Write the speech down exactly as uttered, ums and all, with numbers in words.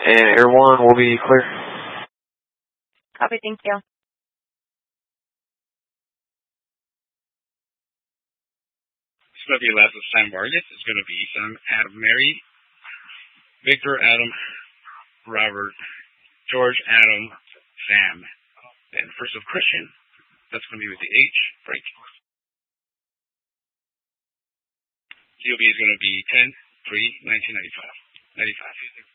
And Air one will be clear. Copy, thank you. It's going to be Alaska Sam Vargas. It's going to be Sam Adam Mary, Victor Adam, Robert, George Adam, Sam. And first of Christian, that's going to be with the H, break. C O B is going to be ten three nineteen ninety-five. ninety-five.